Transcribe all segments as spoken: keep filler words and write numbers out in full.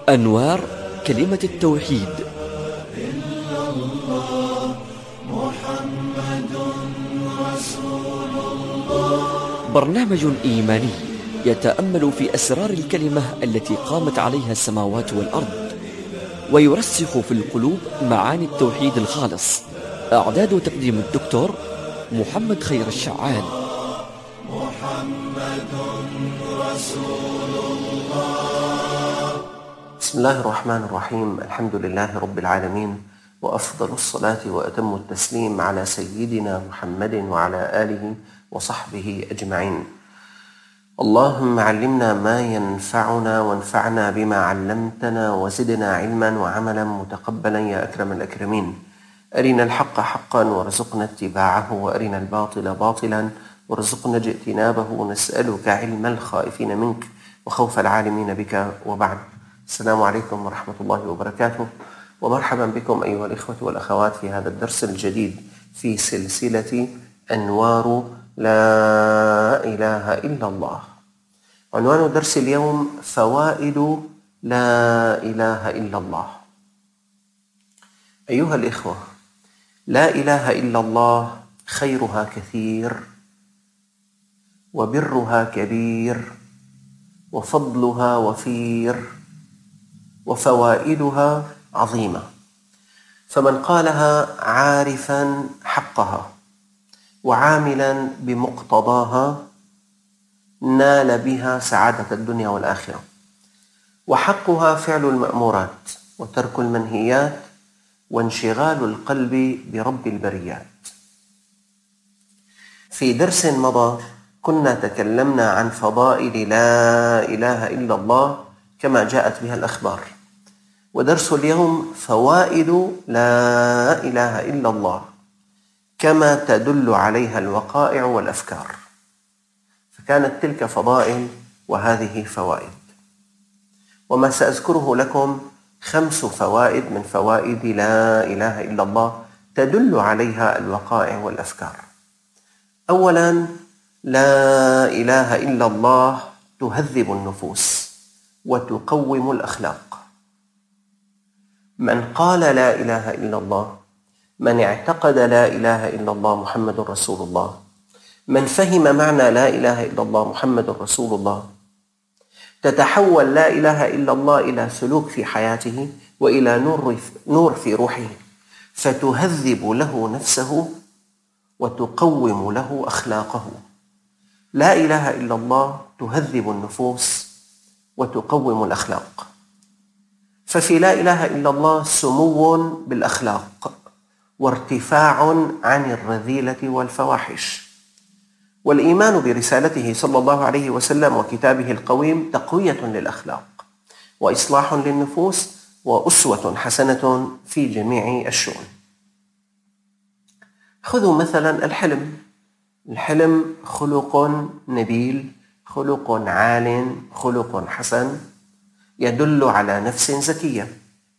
أنوار كلمة التوحيد. برنامج إيماني يتأمل في أسرار الكلمة التي قامت عليها السماوات والأرض، ويرسخ في القلوب معاني التوحيد الخالص. إعداد وتقديم الدكتور محمد خير الشعال. محمد رسول الله. بسم الله الرحمن الرحيم. الحمد لله رب العالمين، وأفضل الصلاة وأتم التسليم على سيدنا محمد وعلى آله وصحبه أجمعين. اللهم علمنا ما ينفعنا وانفعنا بما علمتنا وزدنا علما وعملا متقبلا يا أكرم الأكرمين. أرنا الحق حقا وارزقنا اتباعه، وأرنا الباطل باطلا وارزقنا اجتنابه. نسألك علم الخائفين منك وخوف العالمين بك، وبعد. السلام عليكم ورحمة الله وبركاته، ومرحبا بكم أيها الإخوة والأخوات في هذا الدرس الجديد في سلسلة أنوار لا إله إلا الله. عنوان درس اليوم: فوائد لا إله إلا الله. أيها الإخوة، لا إله إلا الله خيرها كثير، وبرها كبير، وفضلها وفير، وفوائدها عظيمة. فمن قالها عارفا حقها وعاملا بمقتضاها نال بها سعادة الدنيا والآخرة. وحقها فعل المأمورات وترك المنهيات وانشغال القلب برب البريات. في درس مضى كنا تكلمنا عن فضائل لا إله إلا الله كما جاءت بها الأخبار، ودرس اليوم فوائد لا إله إلا الله كما تدل عليها الوقائع والأفكار. فكانت تلك فضائل وهذه فوائد، وما سأذكره لكم خمس فوائد من فوائد لا إله إلا الله تدل عليها الوقائع والأفكار. أولاً، لا إله إلا الله تهذب النفوس وتقوم الأخلاق. من قال لا إله إلا الله، من اعتقد لا إله إلا الله محمد رسول الله، من فهم معنى لا إله إلا الله محمد رسول الله، تتحول لا إله إلا الله إلى سلوك في حياته وإلى نور في روحه، فتهذب له نفسه وتقوم له أخلاقه. لا إله إلا الله تهذب النفوس وتقوم الأخلاق. ففي لا إله إلا الله سمو بالأخلاق وارتفاع عن الرذيلة والفواحش. والإيمان برسالته صلى الله عليه وسلم وكتابه القويم تقوية للأخلاق وإصلاح للنفوس وأسوة حسنة في جميع الشؤون. خذوا مثلا الحلم. الحلم خلق نبيل، خلق عال، خلق حسن، يدل على نفس زكية.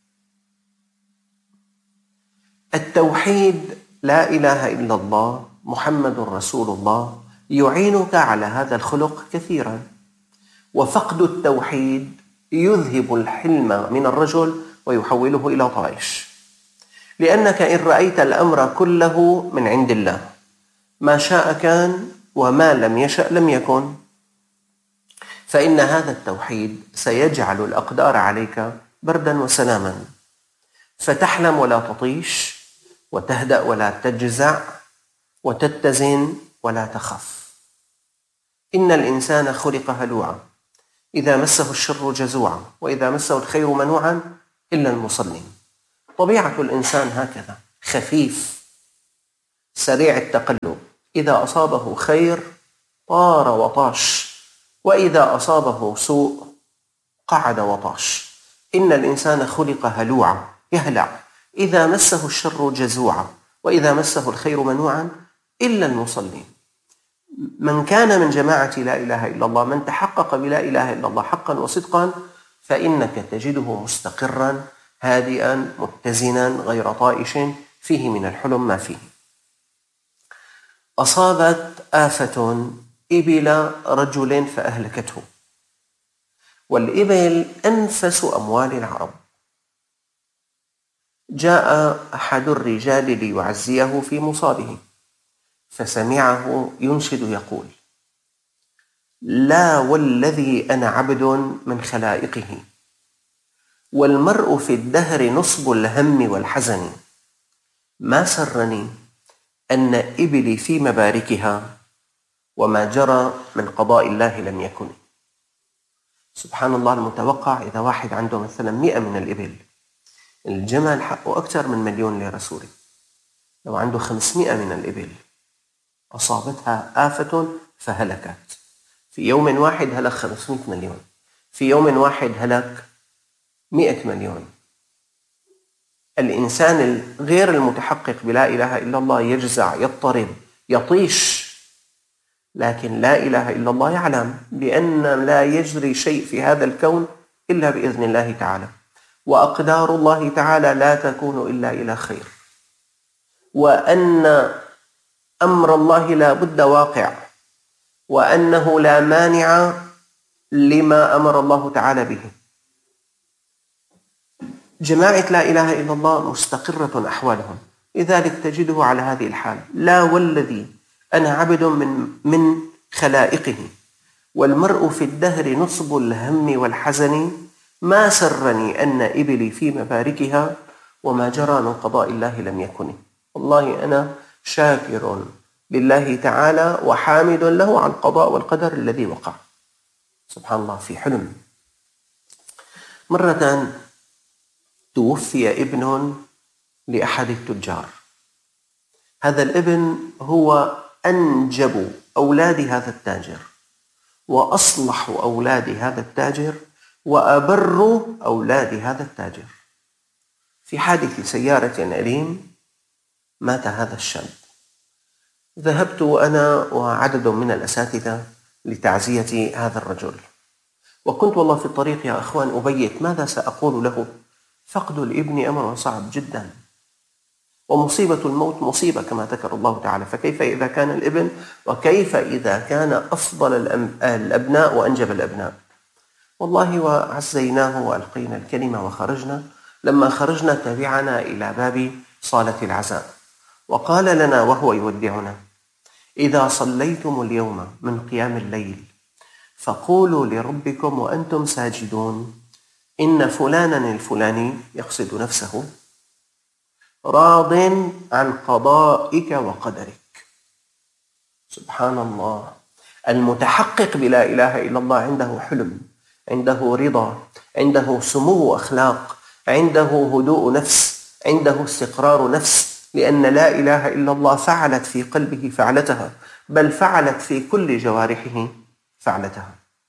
التوحيد لا إله إلا الله محمد رسول الله يعينك على هذا الخلق كثيرا. وفقد التوحيد يذهب الحلم من الرجل ويحوله إلى طائش، لأنك إن رأيت الأمر كله من عند الله، ما شاء كان وما لم يشأ لم يكن، فإن هذا التوحيد سيجعل الأقدار عليك بردا وسلاما، فتحلم ولا تطيش، وتهدأ ولا تجزع، وتتزن ولا تخف. إن الإنسان خلق هلوعا، إذا مسه الشر جزوعا، وإذا مسه الخير منوعا إلا المصلين. طبيعة الإنسان هكذا، خفيف سريع التقلب، إذا أصابه خير طار وطاش، وإذا أصابه سوء قعد وطاش. إن الإنسان خلق هلوعا، يهلع، إذا مسه الشر جزوعا، وإذا مسه الخير منوعا إلا المصلين. من كان من جماعة لا إله إلا الله، من تحقق بلا إله إلا الله حقا وصدقا، فإنك تجده مستقرا هادئا متزنا غير طائش، فيه من الحلم ما فيه. أصابت آفة إبل رجل فأهلكته، والإبل أنفس أموال العرب. جاء أحد الرجال ليعزيه في مصابه، فسمعه ينشد يقول: لا والذي أنا عبد من خلائقه، والمرء في الدهر نصب الهم والحزن، ما سرني أن إبلي في مباركها، وما جرى من قضاء الله لم يكن. سبحان الله، المتوقع إذا واحد عنده مثلا مئة من الإبل، الجمل حقه أكثر من مليون لرسوله، لو عنده خمسمئة من الإبل أصابتها آفة فهلكت، في يوم واحد هلك خمسمئة مليون، في يوم واحد هلك مئة مليون. الإنسان غير المتحقق بلا إله إلا الله يجزع، يضطرب، يطيش، لكن لا إله إلا الله يعلم بأن لا يجري شيء في هذا الكون إلا بإذن الله تعالى، وأقدار الله تعالى لا تكون إلا إلى خير، وأن أمر الله لا بد واقع، وأنه لا مانع لما أمر الله تعالى به. جماعة لا إله إلا الله مستقرة أحوالهم، لذلك تجده على هذه الحال: لا والذي أنا عبد من من خلائقه، والمرء في الدهر نصب الهم والحزن، ما سرني أن إبلي في مباركها، وما جرى من قضاء الله لم يكن. والله أنا شاكر لله تعالى وحامد له على القضاء والقدر الذي وقع. سبحان الله. في حلم مرة توفي ابن لأحد التجار، هذا الابن هو أنجب أولاد هذا التاجر، وأصلح أولاد هذا التاجر، وأبر أولاد هذا التاجر. في حادث سيارة أليم مات هذا الشاب. ذهبت أنا وعدد من الأساتذة لتعزية هذا الرجل، وكنت والله في الطريق يا أخوان أبيت ماذا سأقول له. فقد الابن أمر صعب جدا، ومصيبة الموت مصيبة كما ذكر الله تعالى، فكيف إذا كان الابن، وكيف إذا كان أفضل الأبناء وأنجب الأبناء. والله وعزيناه وألقينا الكلمة وخرجنا. لما خرجنا تبعنا إلى باب صالة العزاء، وقال لنا وهو يودعنا: إذا صليتم اليوم من قيام الليل فقولوا لربكم وأنتم ساجدون: إن فلانا الفلاني، يقصد نفسه، راض عن قضائك وقدرك. سبحان الله. المتحقق بلا إله إلا الله عنده حلم، عنده رضا، عنده سمو أخلاق، عنده هدوء نفس، عنده استقرار نفس، لأن لا إله إلا الله فعلت في قلبه فعلتها، بل فعلت في كل جوارحه فعلتها.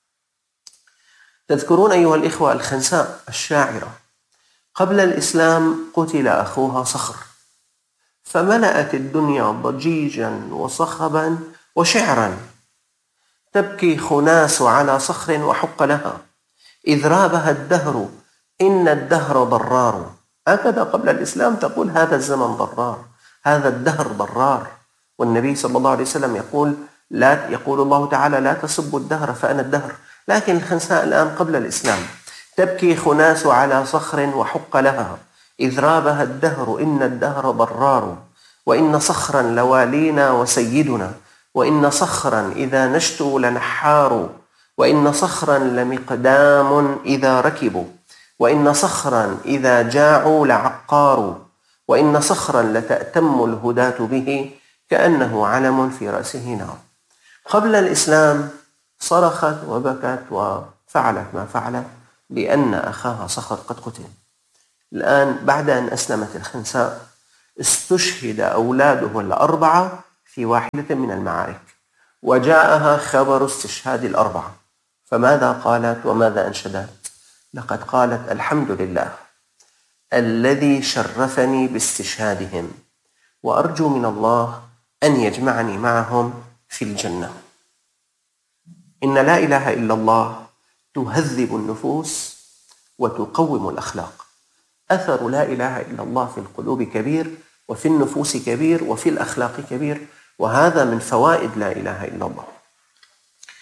تذكرون أيها الإخوة الخنساء الشاعرة، قبل الإسلام قتل أخوها صخر، فملأت الدنيا ضجيجا وصخبا وشعرا: تبكي خناس على صخر وحق لها، إذ رابها الدهر إن الدهر ضرار. هكذا قبل الإسلام تقول هذا الزمن ضرار، هذا الدهر ضرار. والنبي صلى الله عليه وسلم يقول لا يقول الله تعالى: لا تسبوا الدهر فأنا الدهر. لكن الخنساء الآن قبل الإسلام: تبكي خناس على صخر وحق لها، إذ رابها الدهر إن الدهر ضرار، وإن صخرا لوالينا وسيدنا، وإن صخرا إذا نشتوا لنحار، وإن صخرا لمقدام إذا ركبوا، وإن صخرا إذا جاعوا لعقار، وإن صخرا لتأتم الهداة به كأنه علم في رأسه نار. قبل الإسلام صرخت وبكت وفعلت ما فعلت لأن أخاها صخر قد قتل. الآن بعد أن أسلمت الخنساء استشهد أولاده الأربعة في واحدة من المعارك، وجاءها خبر استشهاد الأربعة، فماذا قالت وماذا أنشدت؟ لقد قالت: الحمد لله الذي شرفني باستشهادهم، وأرجو من الله أن يجمعني معهم في الجنة. إن لا إله إلا الله تهذب النفوس وتقوم الأخلاق. أثر لا إله إلا الله في القلوب كبير، وفي النفوس كبير، وفي الأخلاق كبير، وهذا من فوائد لا إله إلا الله.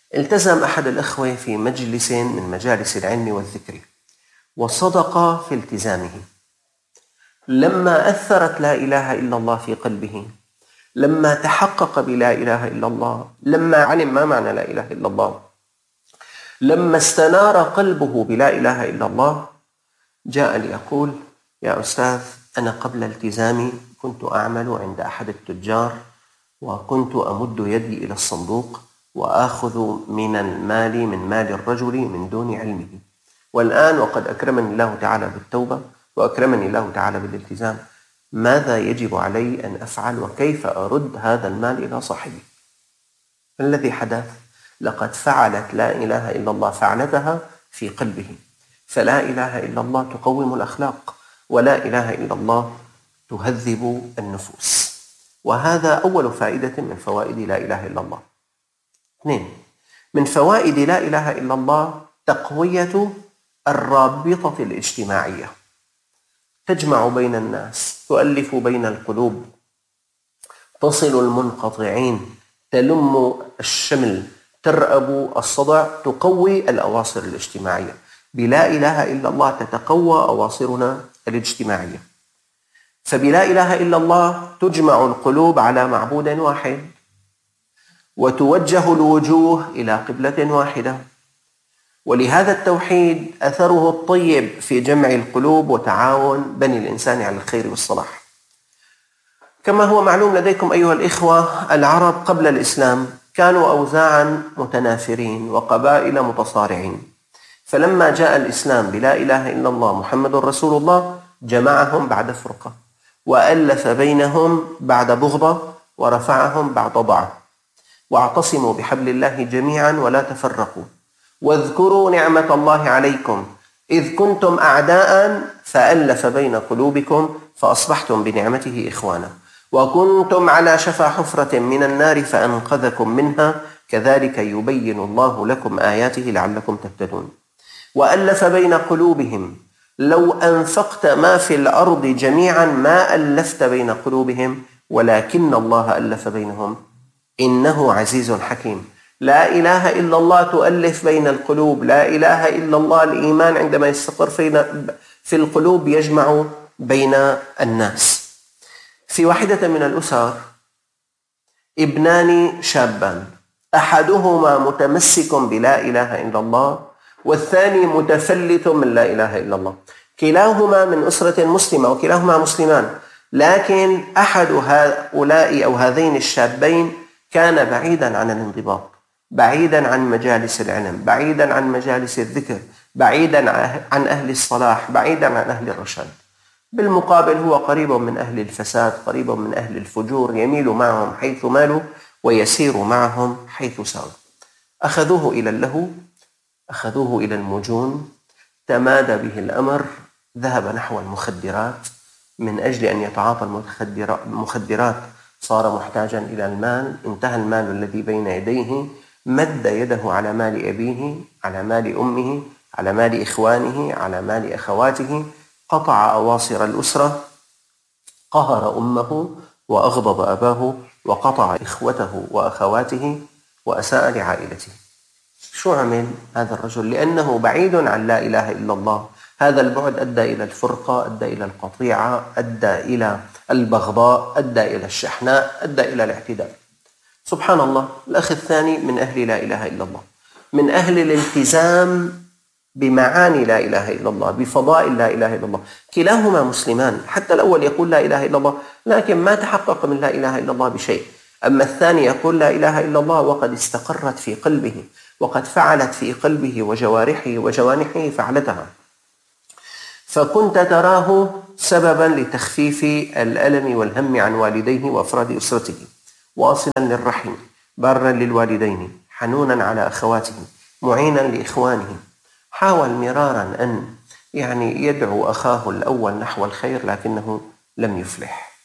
التزم أحد الإخوة في مجلس من مجالس العلم والذكر وصدق في التزامه. لما أثرت لا إله إلا الله في قلبه، لما تحقق بلا إله إلا الله، لما علم ما معنى لا إله إلا الله، لما استنار قلبه بلا إله إلا الله، جاء ليقول: يا أستاذ، أنا قبل التزامي كنت أعمل عند أحد التجار، وكنت أمد يدي إلى الصندوق وآخذ من المال من مال الرجل من دون علمه، والآن وقد أكرمني الله تعالى بالتوبة وأكرمني الله تعالى بالالتزام، ماذا يجب علي أن أفعل وكيف أرد هذا المال إلى صاحبه؟ ما الذي حدث؟ لقد فعلت لا إله إلا الله فعلتها في قلبه. فلا إله إلا الله تقوم الأخلاق، ولا إله إلا الله تهذب النفوس. وهذا أول فائدة من فوائد لا إله إلا الله. اثنين، من فوائد لا إله إلا الله تقوية الرابطة الاجتماعية، تجمع بين الناس، تؤلف بين القلوب، تصل المنقطعين، تلم الشمل، ترأب الصدع، تقوي الأواصر الاجتماعية. بلا إله إلا الله تتقوى أواصرنا الاجتماعية. فبلا إله إلا الله تجمع القلوب على معبود واحد، وتوجه الوجوه إلى قبلة واحدة. ولهذا التوحيد أثره الطيب في جمع القلوب وتعاون بني الإنسان على الخير والصلاح. كما هو معلوم لديكم أيها الإخوة، العرب قبل الإسلام كانوا أوزاعا متنافرين وقبائل متصارعين، فلما جاء الإسلام بلا إله إلا الله محمد رسول الله جمعهم بعد فرقة، وألف بينهم بعد بغضة، ورفعهم بعد ضعف. واعتصموا بحبل الله جميعا ولا تفرقوا، واذكروا نعمة الله عليكم إذ كنتم أعداء فألف بين قلوبكم فأصبحتم بنعمته إخوانا، وكنتم على شفا حفرة من النار فأنقذكم منها، كذلك يبين الله لكم آياته لعلكم تهتدون. وألف بين قلوبهم، لو أنفقت ما في الأرض جميعا ما ألفت بين قلوبهم، ولكن الله ألف بينهم إنه عزيز حكيم. لا إله إلا الله تؤلف بين القلوب، لا إله إلا الله الإيمان عندما يستقر في القلوب يجمع بين الناس. في واحدة من الأسر ابنان شابان، أحدهما متمسك بلا إله إلا الله، والثاني متفلت من لا إله إلا الله. كلاهما من أسرة مسلمة وكلاهما مسلمان، لكن أحد هؤلاء أو هذين الشابين كان بعيدا عن الانضباط، بعيدا عن مجالس العلم، بعيدا عن مجالس الذكر، بعيدا عن أهل الصلاح، بعيدا عن أهل الرشاد. بالمقابل هو قريب من أهل الفساد، قريب من أهل الفجور، يميل معهم حيث مالوا ويسير معهم حيث ساروا. أخذوه إلى اللهو، أخذوه إلى المجون، تمادى به الأمر، ذهب نحو المخدرات. من أجل أن يتعاطى المخدرات صار محتاجا إلى المال، انتهى المال الذي بين يديه، مد يده على مال أبيه، على مال أمه، على مال إخوانه، على مال أخواته، قطع أواصر الأسرة، قهر أمه وأغضب أباه، وقطع إخوته وأخواته، وأساء لعائلته. شو عمل هذا الرجل؟ لأنه بعيد عن لا إله إلا الله. هذا البعد أدى إلى الفرقة، أدى إلى القطيعة، أدى إلى البغضاء، أدى إلى الشحناء، أدى إلى الاعتداء. سبحان الله، الأخ الثاني من أهل لا إله إلا الله، من أهل الالتزام بمعاني لا إله إلا الله، بفضائل لا إله إلا الله. كلاهما مسلمان، حتى الأول يقول لا إله إلا الله لكن ما تحقق من لا إله إلا الله بشيء، أما الثاني يقول لا إله إلا الله وقد استقرت في قلبه، وقد فعلت في قلبه وجوارحه وجوانحه فعلتها. فكنت تراه سببا لتخفيف الألم والهم عن والديه وأفراد أسرته، واصلا للرحم، بارا للوالدين، حنونا على أخواته، معينا لإخوانه. حاول مرارا أن يعني يدعو أخاه الأول نحو الخير لكنه لم يفلح.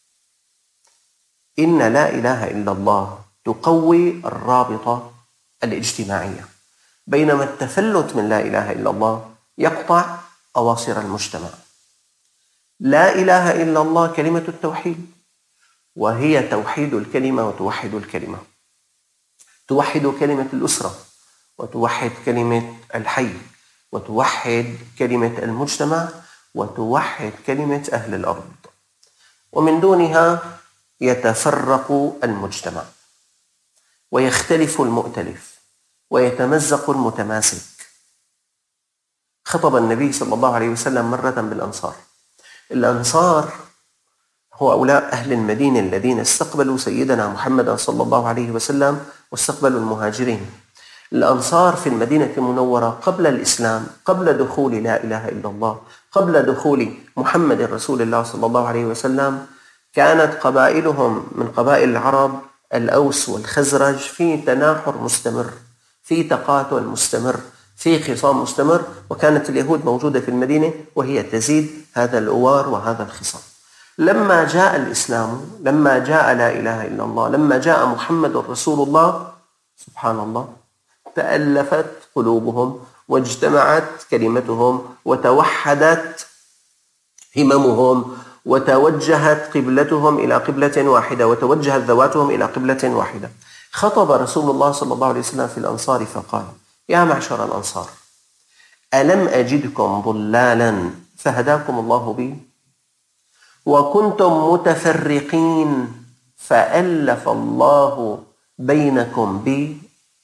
إن لا إله إلا الله تقوي الرابطة الاجتماعية، بينما التفلت من لا إله إلا الله يقطع أواصر المجتمع. لا إله إلا الله كلمة التوحيد، وهي توحيد الكلمة وتوحد الكلمة. توحد كلمة الأسرة، وتوحد كلمة الحي، وتوحد كلمة المجتمع، وتوحد كلمة أهل الأرض. ومن دونها يتفرق المجتمع، ويختلف المؤتلف، ويتمزق المتماسك. خطب النبي صلى الله عليه وسلم مرة بالأنصار. الأنصار هو أولاء أهل المدينة الذين استقبلوا سيدنا محمد صلى الله عليه وسلم واستقبلوا المهاجرين. الأنصار في المدينة المنورة قبل الإسلام، قبل دخول لا إله إلا الله، قبل دخول محمد رسول الله صلى الله عليه وسلم، كانت قبائلهم من قبائل العرب الأوس والخزرج في تناحر مستمر، في تقاتل مستمر، في خصام مستمر، وكانت اليهود موجودة في المدينة وهي تزيد هذا الأوار وهذا الخصام. لما جاء الإسلام، لما جاء لا إله إلا الله، لما جاء محمد رسول الله، سبحان الله، تألفت قلوبهم واجتمعت كلمتهم وتوحدت هممهم وتوجهت قبلتهم إلى قبلة واحدة، وتوجهت ذواتهم إلى قبلة واحدة. خطب رسول الله صلى الله عليه وسلم في الأنصار فقال: يا معشر الأنصار، ألم أجدكم ضلالا فهداكم الله بي، وكنتم متفرقين فألف الله بينكم بي،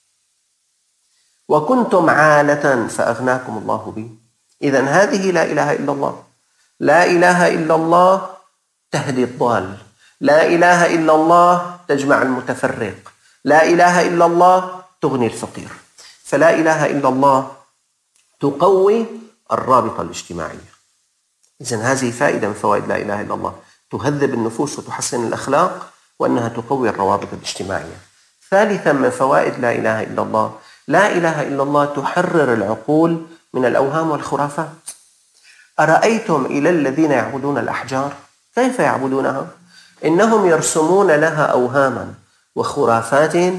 وكنتم عالة فأغناكم الله بي. إذن هذه لا إله إلا الله. لا إله إلا الله تهدي الضال، لا إله إلا الله تجمع المتفرق، لا إله إلا الله تغني الفقير. فلا إله إلا الله تقوي الرابطة الاجتماعية. إذن هذه فائدة من فوائد لا إله إلا الله، تهذب النفوس وتحسن الأخلاق، وأنها تقوي الروابط الاجتماعية. ثالثا من فوائد لا إله إلا الله، لا إله إلا الله تحرر العقول من الأوهام والخرافات. أرأيتم إلى الذين يعبدون الأحجار كيف يعبدونها؟ إنهم يرسمون لها أوهاما وخرافات،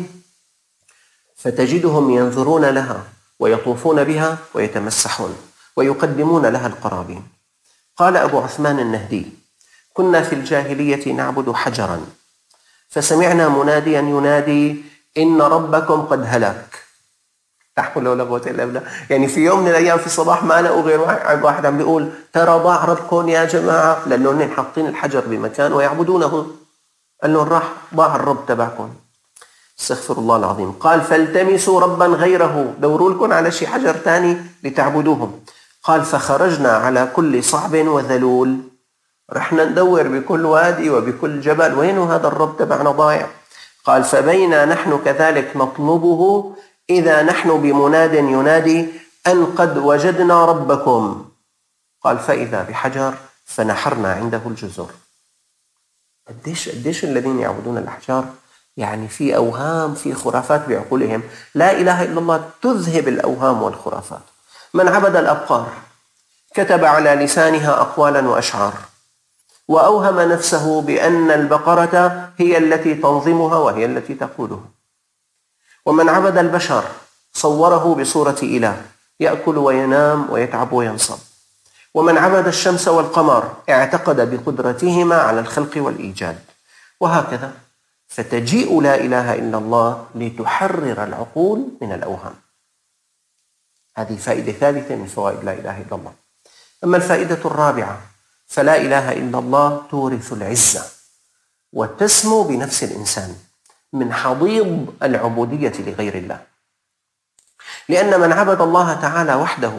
فتجدهم ينظرون لها ويطوفون بها ويتمسحون ويقدمون لها القرابين. قال أبو عثمان النهدي: كنا في الجاهلية نعبد حجرا، فسمعنا مناديا ينادي: إن ربكم قد هلك. لا حول ولا قوة إلا بالله. يعني في يوم من الأيام في الصباح ما لقوا غير واحد عم بيقول: ترى ضاع ربكم يا جماعة، لأنهم حاطين الحجر بمكان ويعبدونه. قال لهم: راح ضاع الرب تبعكم. استغفر الله العظيم. قال: فالتمسوا ربا غيره، دوروا لكم على شي حجر تاني لتعبدوهم. قال: فخرجنا على كل صعب وذلول، رحنا ندور بكل وادي وبكل جبل، وينه هذا الرب تبعنا ضايع؟ قال: فبينا نحن كذلك نطلبه إذا نحن بمناد ينادي أن قد وجدنا ربكم. قال: فإذا بحجر فنحرنا عنده الجزر. قديش قديش الذين يعبدون الأحجار يعني في أوهام، في خرافات بعقولهم. لا إله إلا الله تذهب الأوهام والخرافات. من عبد الأبقار كتب على لسانها أقوالا وأشعار، وأوهم نفسه بأن البقرة هي التي تنظمها وهي التي تقودها. ومن عبد البشر صوره بصورة إله، يأكل وينام ويتعب وينصب. ومن عبد الشمس والقمر اعتقد بقدرتهما على الخلق والإيجاد، وهكذا. فتجيء لا إله إلا الله لتحرر العقول من الأوهام. هذه فائدة ثالثة من فوائد لا إله إلا الله. أما الفائدة الرابعة، فلا إله إلا الله تورث العزة، وتسمو بنفس الإنسان من حضيض العبودية لغير الله. لأن من عبد الله تعالى وحده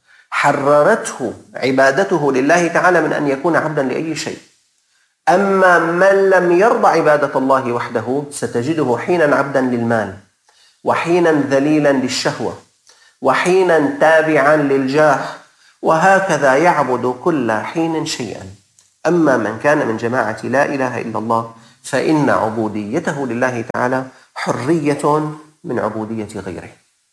حررته عبادته لله تعالى من أن يكون عبدا لأي شيء. أما من لم يرضى عبادة الله وحده ستجده حينا عبدا للمال، وحينا ذليلا للشهوة، وحينا تابعا للجاه، وهكذا يعبد كل حين شيئا. أما من كان من جماعة لا إله إلا الله فإن عبوديته لله تعالى حرية من عبودية غيره.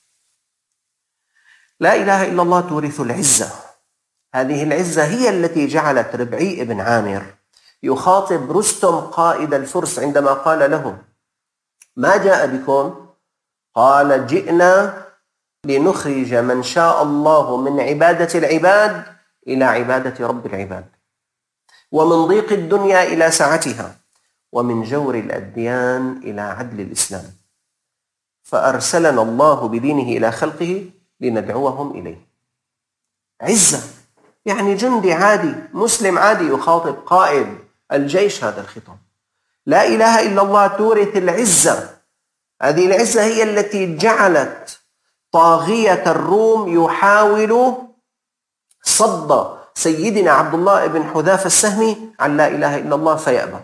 لا إله إلا الله تورث العزة. هذه العزة هي التي جعلت ربعي بن عامر يخاطب رستم قائد الفرس عندما قال له: ما جاء بكم؟ قال: جئنا لنخرج من شاء الله من عبادة العباد إلى عبادة رب العباد، ومن ضيق الدنيا إلى سعتها، ومن جور الأديان إلى عدل الإسلام. فأرسلنا الله بدينه إلى خلقه لندعوهم إليه. عزة يعني جندي عادي مسلم عادي يخاطب قائد الجيش هذا الخطاب. لا إله إلا الله تورث العزة. هذه العزة هي التي جعلت طاغية الروم يحاول صد سيدنا عبد الله بن حذافة السهمي عن لا إله إلا الله فيأبى.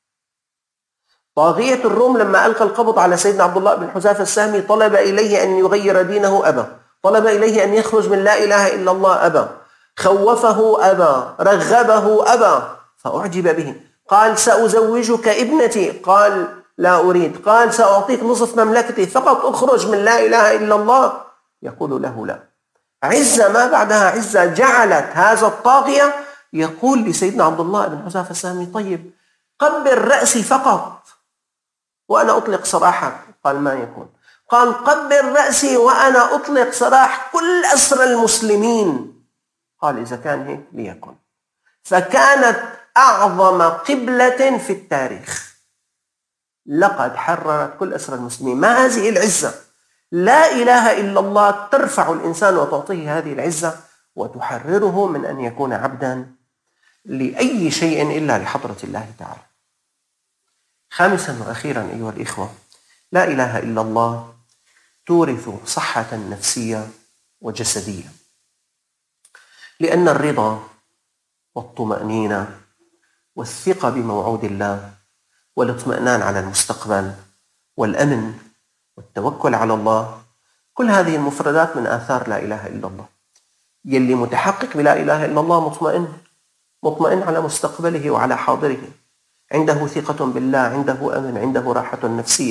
طاغية الروم لما ألقى القبض على سيدنا عبد الله بن حذافة السهمي طلب إليه أن يغير دينه أبى، طلب إليه أن يخرج من لا إله إلا الله أبى، خوفه أبى، رغبه أبى، فأعجب به. قال سأزوجك ابنتي، قال لا أريد. قال سأعطيك نصف مملكتي فقط اخرج من لا إله إلا الله، يقول له لا. عزة ما بعدها عزة جعلت هذا الطاغية يقول لسيدنا عبد الله بن حذافة السهمي طيب قبل رأسي فقط وأنا أطلق سراحك. قال ما يكون. قال قبل رأسي وأنا أطلق سراح كل أسرى المسلمين. قال إذا كان هيك ليكن. فكانت أعظم قبلة في التاريخ، لقد حررت كل أسرى المسلمين. ما هذه العزة؟ لا إله إلا الله ترفع الإنسان وتعطيه هذه العزة وتحرره من أن يكون عبدا لأي شيء إلا لحضرة الله تعالى. خامسا وأخيرا أيها الإخوة، لا إله إلا الله تورث صحة نفسية وجسدية، لأن الرضا والطمأنينة والثقة بموعود الله والاطمئنان على المستقبل والأمن والتوكل على الله، كل هذه المفردات من آثار لا إله إلا الله. يلي متحقق بلا إله إلا الله مطمئن، مطمئن على مستقبله وعلى حاضره، عنده ثقة بالله، عنده أمن، عنده راحة نفسية.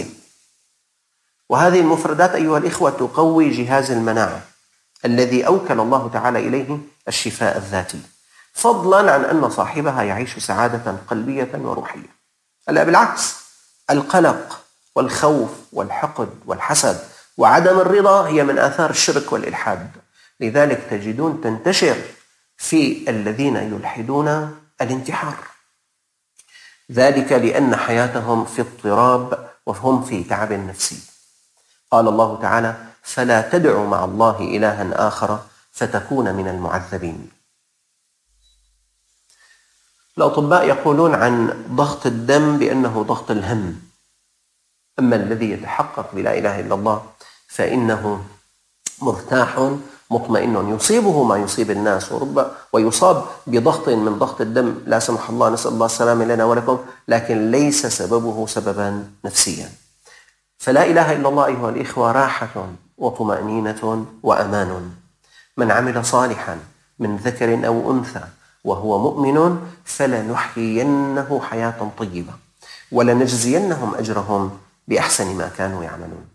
وهذه المفردات أيها الإخوة تقوي جهاز المناعة الذي أوكل الله تعالى إليه الشفاء الذاتي، فضلا عن أن صاحبها يعيش سعادة قلبية وروحية. ألا بالعكس، القلق والخوف والحقد والحسد وعدم الرضا هي من آثار الشرك والإلحاد. لذلك تجدون تنتشر في الذين يلحدون الانتحار، ذلك لأن حياتهم في اضطراب وهم في تعب نفسي. قال الله تعالى فلا تدعوا مع الله إلها آخر فتكون من المعذبين. الأطباء يقولون عن ضغط الدم بأنه ضغط الهم، أما الذي يتحقق بلا إله إلا الله فإنه مرتاح مطمئن، يصيبه ما يصيب الناس ورب ويصاب بضغط من ضغط الدم لا سمح الله، نسأل الله السلامة لنا ولكم، لكن ليس سببه سببا نفسيا. فلا إله إلا الله أيها الإخوة راحة وطمأنينة وأمان. من عمل صالحا من ذكر أو أنثى وهو مؤمن فلنحيينه حياة طيبة ولنجزينهم أجرهم بأحسن ما كانوا يعملون.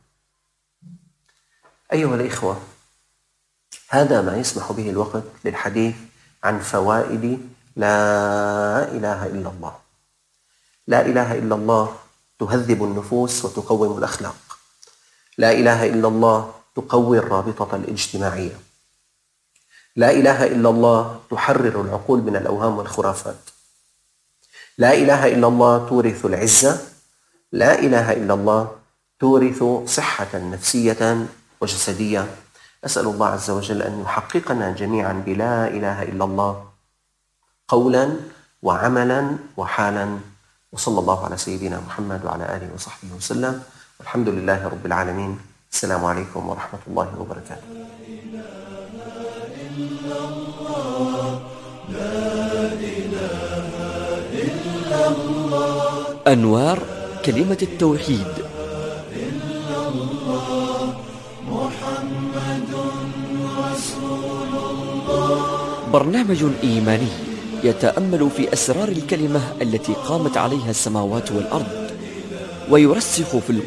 أيها الإخوة، هذا ما يسمح به الوقت للحديث عن فوائد لا إله إلا الله. لا إله إلا الله تهذب النفوس وتقوم الأخلاق. لا إله إلا الله تقوي الرابطة الاجتماعية. لا إله إلا الله تحرر العقول من الأوهام والخرافات. لا إله إلا الله تورث العزة. لا إله إلا الله تورث صحة نفسية وجسدية. أسأل الله عز وجل أن يحققنا جميعا بلا إله إلا الله قولا وعملا وحالا. وصلى الله على سيدنا محمد وعلى آله وصحبه وسلم، والحمد لله رب العالمين. السلام عليكم ورحمة الله وبركاته. أنوار كلمة التوحيد. برنامج إيماني يتأمل في أسرار الكلمة التي قامت عليها السماوات والأرض ويرسخ في